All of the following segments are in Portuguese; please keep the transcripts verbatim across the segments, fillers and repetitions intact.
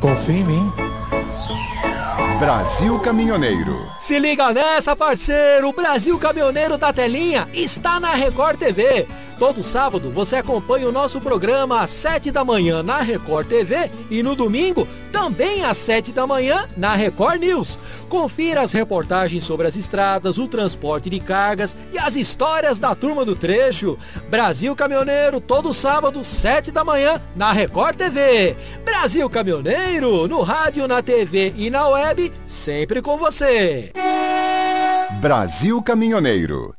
Confia em mim. Brasil Caminhoneiro. Se liga nessa, parceiro! O Brasil Caminhoneiro da Telinha está na Record T V. Todo sábado você acompanha o nosso programa às sete da manhã na Record T V e no domingo também às sete da manhã na Record News. Confira as reportagens sobre as estradas, o transporte de cargas e as histórias da turma do trecho. Brasil Caminhoneiro, todo sábado, sete da manhã na Record T V. Brasil Caminhoneiro, no rádio, na T V e na web, sempre com você. Brasil Caminhoneiro.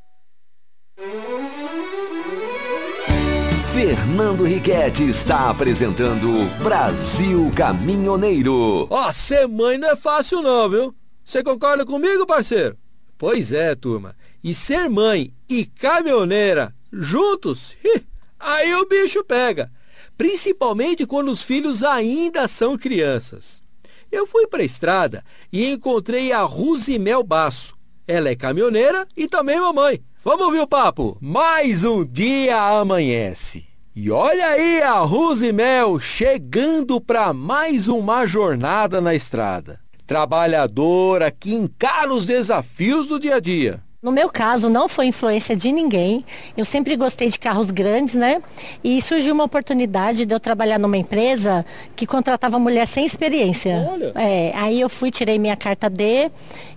Fernando Riquetti está apresentando Brasil Caminhoneiro. Ó, ser mãe não é fácil não, viu? Você concorda comigo, parceiro? Pois é, turma. E ser mãe e caminhoneira juntos, aí o bicho pega. Principalmente quando os filhos ainda são crianças. Eu fui pra estrada e encontrei a Rosimel Basso. Ela é caminhoneira e também mamãe. Vamos ouvir o papo? Mais um dia amanhece. E olha aí a Rosimel chegando para mais uma jornada na estrada. Trabalhadora que encara os desafios do dia a dia. No meu caso, não foi influência de ninguém. Eu sempre gostei de carros grandes, né? E surgiu uma oportunidade de eu trabalhar numa empresa que contratava mulher sem experiência. Olha. É, aí eu fui, tirei minha carta D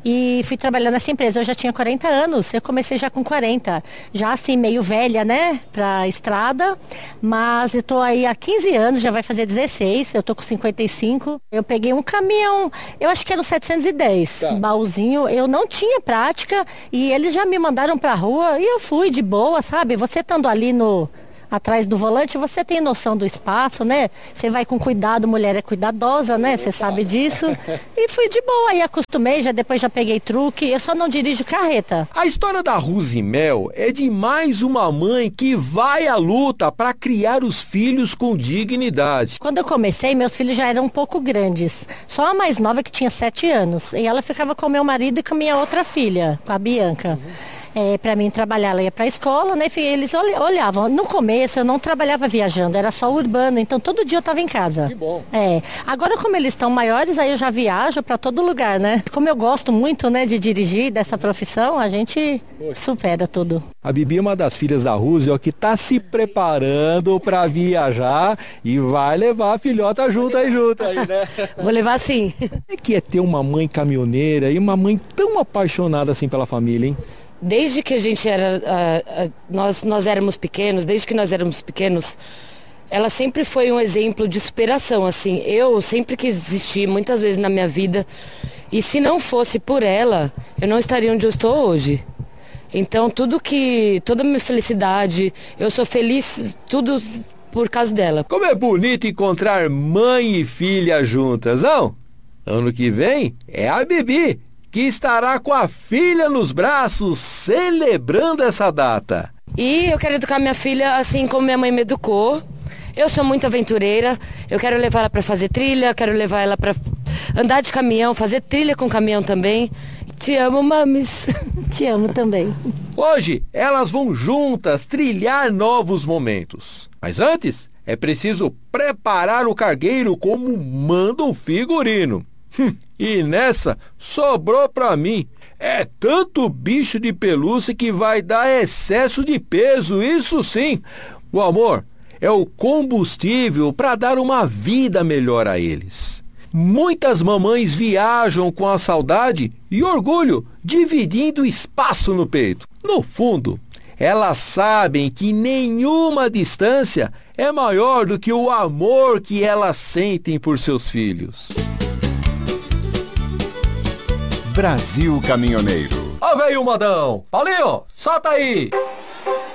e fui trabalhar nessa empresa. Eu já tinha quarenta anos, eu comecei já com quarenta. Já assim, meio velha, né? Pra estrada. Mas eu tô aí há quinze anos, já vai fazer dezesseis. Eu tô com cinquenta e cinco. Eu peguei um caminhão, eu acho que era um setecentos e dez. Tá. Baúzinho. Eu não tinha prática e eles já me mandaram pra rua e eu fui de boa, sabe? Você estando ali no atrás do volante, você tem noção do espaço, né? Você vai com cuidado, mulher é cuidadosa, né? Você sabe disso. E fui de boa, aí acostumei, já depois já peguei truque, eu só não dirijo carreta. A história da Rosimel é de mais uma mãe que vai à luta para criar os filhos com dignidade. Quando eu comecei, meus filhos já eram um pouco grandes. Só a mais nova que tinha sete anos. E ela ficava com o meu marido e com a minha outra filha, com a Bianca. É, para mim trabalhar, ela ia para a escola, né? E eles olhavam. No começo eu não trabalhava viajando, era só urbano, então todo dia eu estava em casa. Que bom. É. Agora como eles estão maiores, aí eu já viajo para todo lugar, né? Como eu gosto muito, né, de dirigir dessa profissão, a gente Poxa. supera tudo. A Bibi é uma das filhas da Rússia, ó, que está se preparando para viajar e vai levar a filhota junto aí, junto aí, né? Vou levar sim. O que é ter uma mãe caminhoneira e uma mãe tão apaixonada assim pela família, hein? Desde que a gente era, uh, uh, nós, nós éramos pequenos, desde que nós éramos pequenos, ela sempre foi um exemplo de superação, assim. Eu sempre quis existir muitas vezes na minha vida e se não fosse por ela, eu não estaria onde eu estou hoje. Então tudo que, toda a minha felicidade, eu sou feliz, tudo por causa dela. Como é bonito encontrar mãe e filha juntas, não? Ano que vem é a Bibi, que estará com a filha nos braços, celebrando essa data. E eu quero educar minha filha assim como minha mãe me educou. Eu sou muito aventureira, eu quero levar ela para fazer trilha, quero levar ela para andar de caminhão, fazer trilha com caminhão também. Te amo, mames. Te amo também. Hoje, elas vão juntas trilhar novos momentos. Mas antes, é preciso preparar o cargueiro como manda um figurino. Hum, e nessa, sobrou pra mim. É tanto bicho de pelúcia que vai dar excesso de peso, isso sim. O amor é o combustível para dar uma vida melhor a eles. Muitas mamães viajam com a saudade e orgulho, dividindo espaço no peito. No fundo, elas sabem que nenhuma distância é maior do que o amor que elas sentem por seus filhos. Brasil Caminhoneiro. Ó, veio o modão. Paulinho, solta aí.